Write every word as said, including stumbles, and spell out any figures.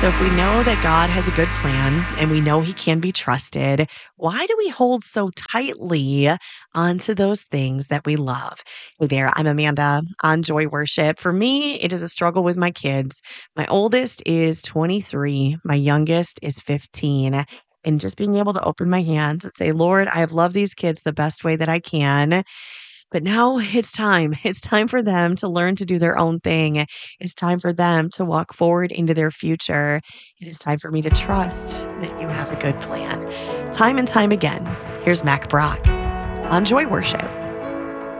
So, if we know that God has a good plan and we know He can be trusted, why do we hold so tightly onto those things that we love? Hey there, I'm Amanda on Joy Worship. For me, it is a struggle with my kids. My oldest is twenty-three, my youngest is fifteen. And just being able to open my hands and say, Lord, I have loved these kids the best way that I can. But now it's time. It's time for them to learn to do their own thing. It's time for them to walk forward into their future. It is time for me to trust that you have a good plan. Time and time again, here's Mac Brock on Joy Worship.